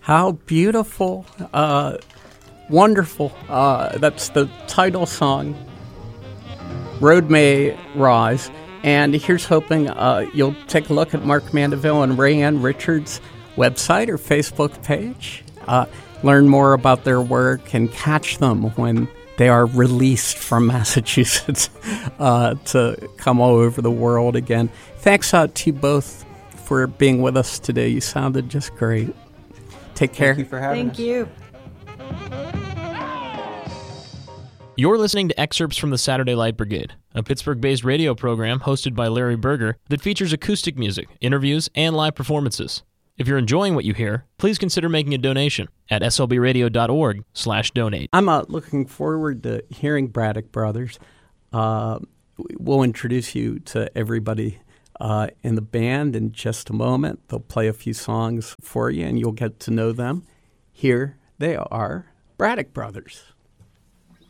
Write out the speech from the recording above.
How beautiful. Wonderful. That's the title song, Road May Rise. And here's hoping you'll take a look at Mark Mandeville and Rayanne Richards' website or Facebook page. Learn more about their work and catch them when they are released from Massachusetts to come all over the world again. Thanks to you both for being with us today. You sounded just great. Take care. Thank you for having us. Thank you. You're listening to excerpts from the Saturday Light Brigade, a Pittsburgh-based radio program hosted by Larry Berger that features acoustic music, interviews, and live performances. If you're enjoying what you hear, please consider making a donation at slbradio.org/donate. I'm looking forward to hearing Braddock Brothers. We'll introduce you to everybody in the band in just a moment. They'll play a few songs for you, and you'll get to know them. Here they are, Braddock Brothers.